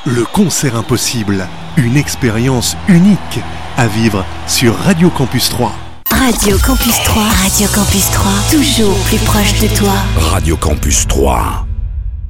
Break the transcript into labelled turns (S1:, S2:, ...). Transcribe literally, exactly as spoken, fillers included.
S1: Le concert impossible, une expérience unique à vivre sur Radio Campus trois.
S2: Radio Campus trois, Radio Campus trois, toujours plus proche de toi.
S3: Radio Campus trois.